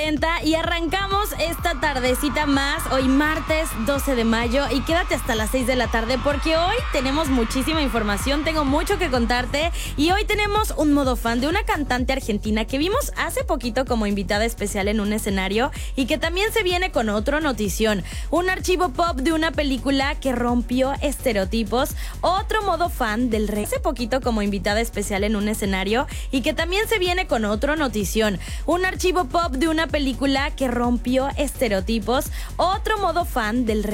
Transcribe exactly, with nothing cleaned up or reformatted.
Y arrancamos esta tardecita más, hoy martes doce de mayo, y quédate hasta las seis de la tarde porque hoy tenemos muchísima información, tengo mucho que contarte y hoy tenemos un modo fan de una cantante argentina que vimos hace poquito como invitada especial en un escenario y que también se viene con otro notición, un archivo pop de una película que rompió estereotipos, otro modo fan del rey hace poquito como invitada especial en un escenario y que también se viene con otro notición, un archivo pop de una película que rompió estereotipos, otro modo fan del